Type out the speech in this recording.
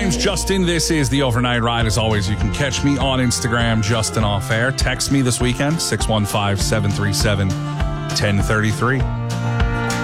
name's Justin. This is the Overnight Ride. As always, you can catch me on Instagram, Justin Off Air. Text me this weekend, 615-737-1033.